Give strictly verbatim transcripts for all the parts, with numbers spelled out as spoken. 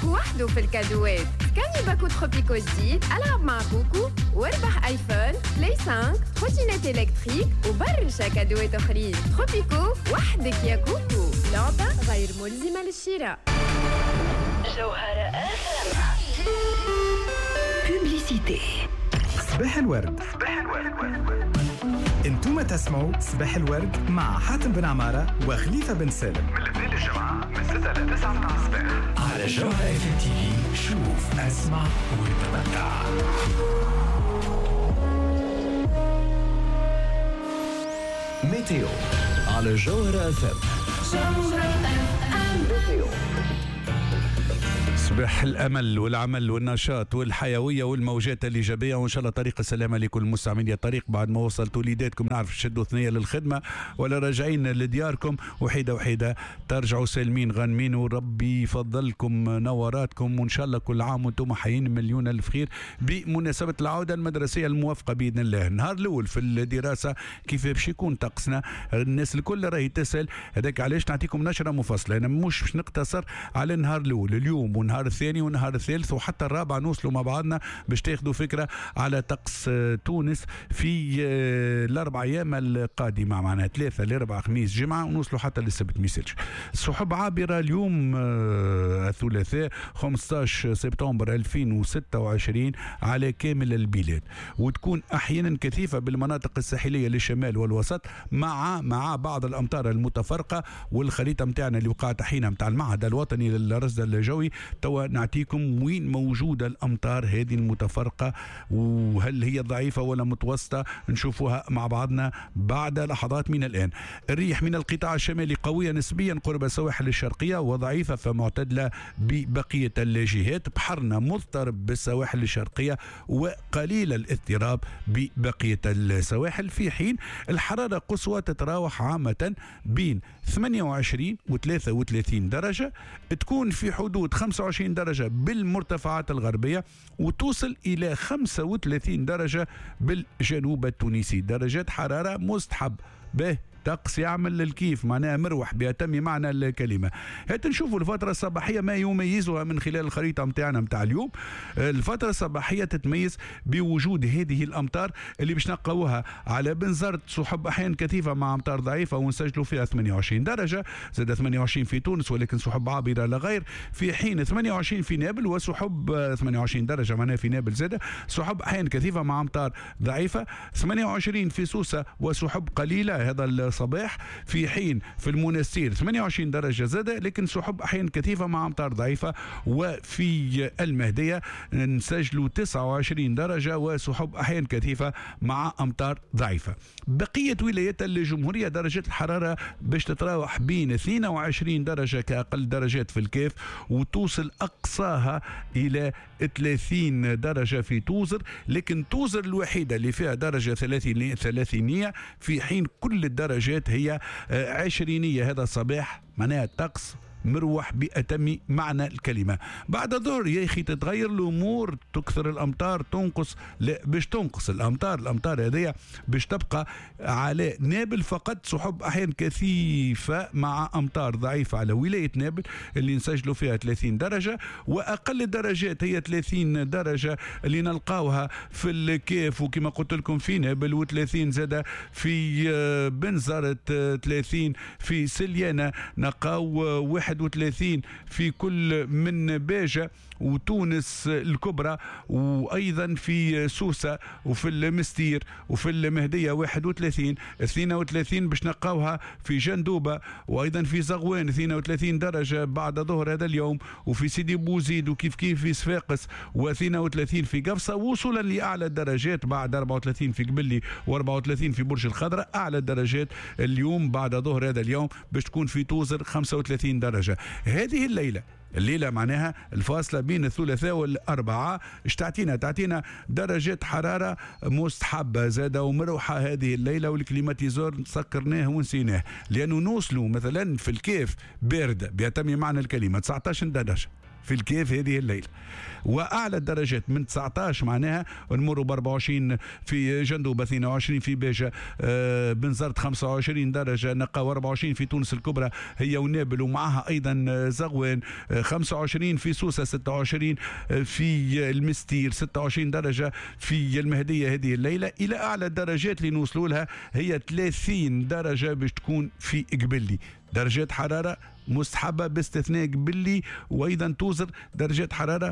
وحده في الكادوات. كاني باكو تروبيكو جديد، ألعب مع كوكو واربح ايفون، بلاي خمسة، تروتينات الكتريك وبرشا كادوات اخرين. تروبيكو وحدك يا كوكو، لعبة غير ملزمة للشراء. جوهرة آخر بوبليسيتي. صباح الورد. صباح الورد. انتم تسمعوا صباح الورد مع حاتم بن عمارة وخليفة بن سالم من الاثنين للجمعة من ستة إلى تسعة مع الصباح على جوهرة اف ام تي في. شوف اسمع وتمتع. ميتيو على جوهرة اف ام. جوهرة اف ام ميتيو. صباح الأمل والعمل والنشاط والحيوية والموجات الإيجابية، وإن شاء الله طريق السلامة لكل المستعملين. الطريق بعد ما وصلتوا ليداتكم نعرف شدوا ثنية للخدمة ولا راجعين لدياركم وحيدة وحيدة ترجعوا سالمين غانمين، وربي يفضلكم نوراتكم، وإن شاء الله كل عام وانتم حيين مليون ألف خير بمناسبة العودة المدرسية الموافقة بإذن الله. النهار الأول في الدراسة كيف باش يكون طقسنا؟ الناس الكل راهي تسأل، هذاك علاش نعطيكم نشرة مفصلة. أنا مش باش نقتصر على النهار الأول، اليوم والنهار الثاني والنهار الثالث وحتى الرابع نوصلوا مع بعضنا باش تاخذوا فكره على طقس تونس في الاربع ايام القادمه، معناها ثلاثه الاربعاء خميس جمعه ونوصلوا حتى للسبت. ميسالش السحب عابره اليوم الثلاثاء خمسة عشر سبتمبر ألفين وستة وعشرين على كامل البلاد، وتكون احيانا كثيفه بالمناطق الساحليه للشمال والوسط مع مع بعض الامطار المتفرقه. والخريطه نتاعنا اللي وقعت حين نتاع المعهد الوطني للرصد الجوي توا نعطيكم وين موجودة الأمطار هذه المتفرقة، وهل هي ضعيفة ولا متوسطة، نشوفوها مع بعضنا بعد لحظات من الآن. الريح من القطاع الشمالي قوية نسبيا قرب السواحل الشرقية وضعيفة فمعتدلة ببقية الجهات. بحرنا مضطرب بالسواحل الشرقية وقليل الاضطراب ببقية السواحل، في حين الحرارة قصوى تتراوح عامة بين ثمانية وعشرين و ثلاثة وثلاثين درجة، تكون في حدود خمسة وعشرين درجة بالمرتفعات الغربية وتوصل إلى خمسة وثلاثين درجة بالجنوب التونسي. درجات حرارة مستحب به طقس يعمل للكيف، معناها مروح بأتم معنى الكلمة. هات نشوفوا الفترة الصباحية ما يميزها من خلال الخريطة متاعنا متاع اليوم. الفترة الصباحية تتميز بوجود هذه الأمطار اللي باش نلقاوها على بنزرت، سحب أحيانا كثيفة مع أمطار ضعيفة ونسجلوا فيها ثمانية وعشرين درجة، زاد ثمانية وعشرين في تونس ولكن سحب عابرة لا غير، في حين ثمانية وعشرين في نابل وسحب ثمانية وعشرين درجة معناها في نابل زاد سحب أحيانا كثيفة مع أمطار ضعيفة، ثمانية وعشرين في سوسة وسحب قليلة هذا صباح، في حين في المنستير ثمانية وعشرين درجة زادة لكن سحب أحيانا كثيفة مع أمطار ضعيفة، وفي المهدية نسجلوا تسعة وعشرين درجة وسحب أحيانا كثيفة مع أمطار ضعيفة. بقية ولايات الجمهورية درجة الحرارة باش تتراوح بين اثنين وعشرين درجة كأقل درجات في الكاف وتوصل أقصاها إلى ثلاثين درجة في توزر، لكن توزر الوحيدة اللي فيها درجة ثلاثينية في حين كل الدرجات هي عشرينية. هذا الصباح معناها طقس مروح بأتم معنى الكلمة. بعد الظهر يا أخي تتغير الأمور، تكثر الأمطار تنقص، لا باش تنقص الأمطار الأمطار هذه باش تبقى على نابل فقط، سحب أحيان كثيفة مع أمطار ضعيفة على ولاية نابل اللي نسجلوا فيها ثلاثين درجة، وأقل الدرجات هي ثلاثين درجة اللي نلقاوها في الكاف وكما قلت لكم في نابل، و30 زادة في بنزرت، ثلاثين في سليانة، نلقاو واحد وثلاثين في كل من باجة وتونس الكبرى، وأيضا في سوسة وفي المستير وفي المهدية واحد وثلاثين، اثنين وثلاثين باش نلقاوها في جندوبة، وأيضا في زغوان اثنين وثلاثين درجة بعد ظهر هذا اليوم، وفي سيدي بوزيد وكيف كيف في صفاقس واثنين وثلاثين في قفصة، وصولا لأعلى الدرجات بعد أربعة وثلاثين في قبلي وأربعة وثلاثين في برج الخضراء. أعلى الدرجات اليوم بعد ظهر هذا اليوم باش تكون في توزر خمسة وثلاثين درجة. هذه الليلة الليلة معناها الفاصلة بين الثلاثاء والأربعاء تعطينا تعطينا درجات حرارة مستحبة زادة ومروحة هذه الليلة، والكليماتيزور سكرناه ونسيناه، لأنه نوصلوا مثلا في الكيف باردة بيتم معنى الكلمة تسعة عشر درجة، في الكيف هذه الليلة. واعلى الدرجات من تسعة عشر معناها نمروا ب أربعة وعشرين في جندوبه، اثنين وعشرين في بيجه، آه بنزرت خمسة وعشرين درجه، نقاو أربعة وعشرين في تونس الكبرى هي ونابل ومعها ايضا زغوان، آه خمسة وعشرين في سوسه، ستة وعشرين في المستير، ستة وعشرين درجه في المهديه هذه الليله. الى اعلى الدرجات اللي نوصلوا لها هي ثلاثين درجه باش تكون في قبلي، درجات حراره مستحبة باستثناء قبلي، وأيضا توزر درجات حرارة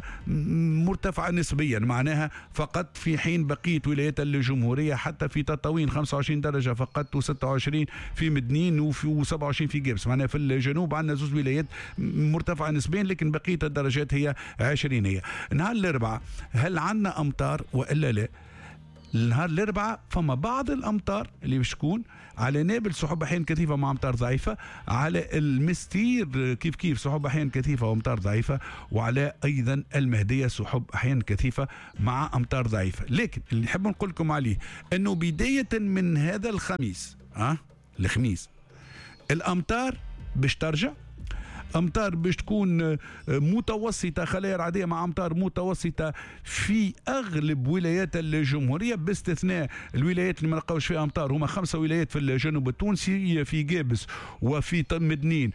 مرتفعة نسبيا، معناها فقط في حين بقية ولايات الجمهورية حتى في تطاوين خمسة وعشرين درجة فقط، وستة وعشرين في مدنين وسبعة وعشرين في جابس. معناها في الجنوب عندنا زوج ولايات مرتفعة نسبيا، لكن بقية الدرجات هي عشرينية. نهار الأربعاء هل عندنا أمطار وإلا لا؟ النهار الأربعاء فما بعض الأمطار اللي باش تكون على نابل، سحب أحيان كثيفة مع أمطار ضعيفة، على المستير كيف كيف سحب أحيان كثيفة وأمطار ضعيفة، وعلى أيضا المهدية سحب أحيان كثيفة مع أمطار ضعيفة. لكن اللي نحب نقول لكم عليه أنه بداية من هذا الخميس أه؟ الخميس الأمطار باش ترجع، أمطار باش تكون متوسطة، خلايا رعدية مع أمطار متوسطة في أغلب ولايات الجمهورية، باستثناء الولايات اللي ما نلقاوش فيها أمطار. هما خمسة ولايات في الجنوب التونسي، في جابس وفي مدنين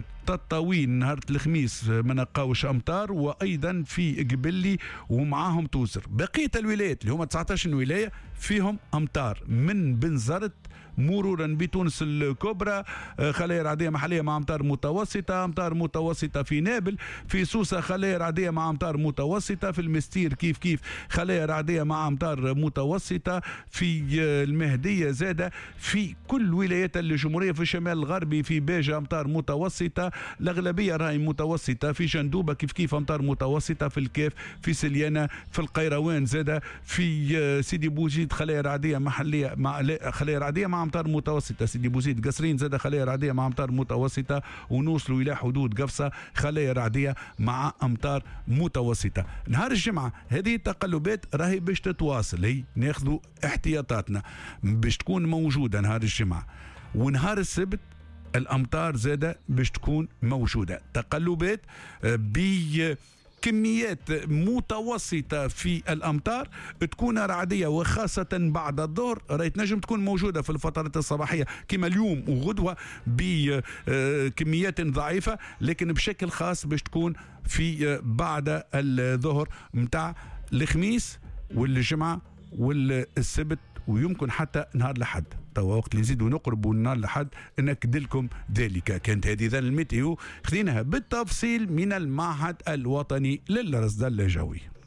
وتطاوين نهار الخميس ما نلقاوش أمطار، وأيضا في قبلي ومعاهم توزر. بقية الولايات اللي هما تسعة عشر ولاية فيهم أمطار، من بنزرت مرورا بتونس الكبرى، خلايا رعدية محلية مع أمطار متوسطة، أمطار متوسطة في نابل، في سوسة خلايا رعدية مع أمطار متوسطة، في المستير كيف كيف خلايا رعدية مع أمطار متوسطة، في المهدية زادة، في كل ولايات الجمهورية، في الشمال الغربي في باجة أمطار متوسطة، الأغلبية راهي متوسطة، في جندوبة كيف كيف أمطار متوسطة، في الكاف، في سليانة، في القيروان زادة، في سيدي بوزيد خلايا رعدية محلية مع خلايا رعدية مع أمطار متوسطة، سيدي بوزيد قصرين زاد خلايا رعدية مع أمطار متوسطة، ونوصلوا إلى حدود قفصة خلايا رعدية مع أمطار متوسطة. نهار الجمعة هذه التقلبات راهي باش تتواصل، هي ناخذوا احتياطاتنا باش تكون موجودة نهار الجمعة. ونهار السبت الأمطار زادة باش تكون موجودة، تقلبات ب كميات متوسطة في الأمطار، تكون رعدية وخاصة بعد الظهر، راهي تنجم تكون موجودة في الفترات الصباحية كما اليوم وغدوة بكميات ضعيفة، لكن بشكل خاص باش تكون في بعد الظهر متاع الخميس والجمعة والسبت، ويمكن حتى نهار الأحد. توا وقت اللي نزيدوا نقربوا نهار الأحد نأكد لكم ذلك. كانت هذه ذا الميتيو خذيناها بالتفصيل من المعهد الوطني للرصد الجوي.